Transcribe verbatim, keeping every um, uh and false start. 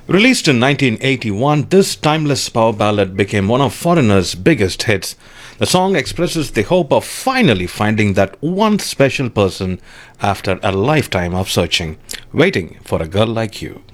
Released in nineteen eighty-one, this timeless power ballad became one of Foreigner's biggest hits. The song expresses the hope of finally finding that one special person after a lifetime of searching, waiting for a girl like you.